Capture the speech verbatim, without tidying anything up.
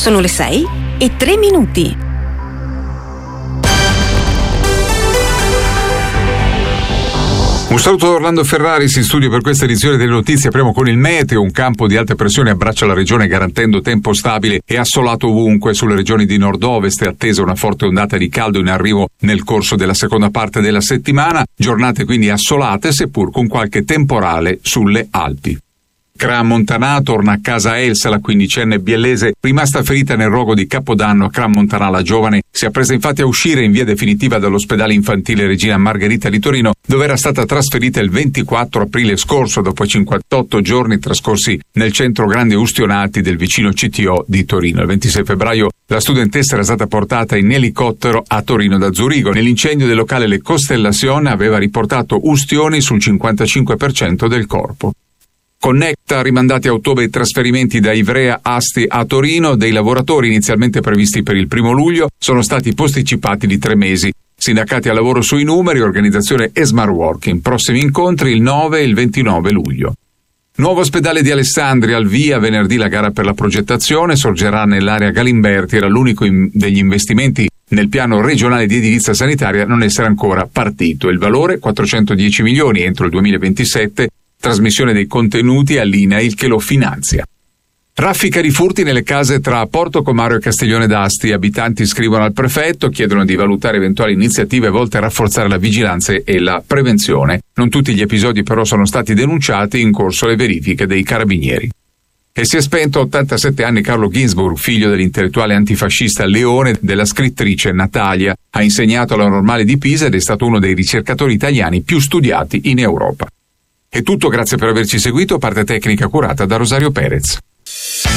Sono le sei e tre minuti. Un saluto da Orlando Ferraris in studio per questa edizione delle notizie. Apriamo con il meteo. Un campo di alta pressione abbraccia la regione garantendo tempo stabile e assolato ovunque. Sulle regioni di nord-ovest è attesa una forte ondata di caldo in arrivo nel corso della seconda parte della settimana. Giornate quindi assolate, seppur con qualche temporale sulle Alpi. Cran Montanà torna a casa Elsa, la quindicenne biellese rimasta ferita nel rogo di Capodanno a Cran Montanà. La giovane si appresta infatti a uscire in via definitiva dall'ospedale infantile Regina Margherita di Torino, dove era stata trasferita il ventiquattro aprile scorso dopo cinquantotto giorni trascorsi nel centro grandi ustionati del vicino C T O di Torino. Il ventisei febbraio la studentessa era stata portata in elicottero a Torino da Zurigo. Nell'incendio del locale Le Costellazione aveva riportato ustioni sul cinquantacinque per cento del corpo. Connecta, rimandati a ottobre i trasferimenti da Ivrea Asti a Torino dei lavoratori inizialmente previsti per il primo luglio sono stati posticipati di tre mesi. Sindacati al lavoro sui numeri, organizzazione e smart working. Prossimi incontri il nove e il ventinove luglio. Nuovo ospedale di Alessandria, al via venerdì la gara per la progettazione, sorgerà nell'area Galimberti, era l'unico in, degli investimenti nel piano regionale di edilizia sanitaria a non essere ancora partito. Il valore quattrocentodieci milioni entro il duemilaventisette. Trasmissione dei contenuti all'I N A I L che lo finanzia. Raffica di furti nelle case tra Porto Comario e Castiglione d'Asti. Abitanti scrivono al prefetto, chiedono di valutare eventuali iniziative volte a rafforzare la vigilanza e la prevenzione. Non tutti gli episodi però sono stati denunciati, in corso le verifiche dei carabinieri. E si è spento a ottantasette anni Carlo Ginzburg, figlio dell'intellettuale antifascista Leone, della scrittrice Natalia. Ha insegnato alla Normale di Pisa ed è stato uno dei ricercatori italiani più studiati in Europa. È tutto, grazie per averci seguito, parte tecnica curata da Rosario Perez.